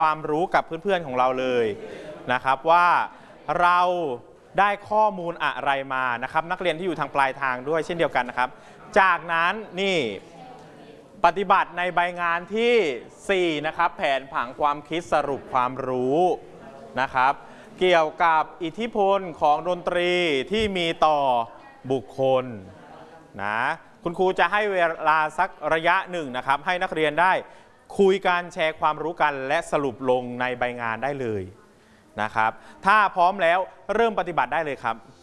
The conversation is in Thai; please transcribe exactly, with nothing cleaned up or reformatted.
ความรู้กับเพื่อนๆของเราเลยนะครับว่าเราได้ข้อมูลอะไรมานะครับนักเรียนที่อยู่ทางปลายทางด้วยเช่นเดียวกันนะครับจากนั้นนี่ปฏิบัติในใบงานที่สี่นะครับแผนผังความคิดสรุปความรู้นะครับเกี่ยวกับอิทธิพลของดนตรีที่มีต่อบุคคลนะคุณครูจะให้เวลาสักระยะหนึ่งนะครับให้นักเรียนได้คุยกันแชร์ความรู้กันและสรุปลงในใบงานได้เลยนะครับถ้าพร้อมแล้วเริ่มปฏิบัติได้เลยครับ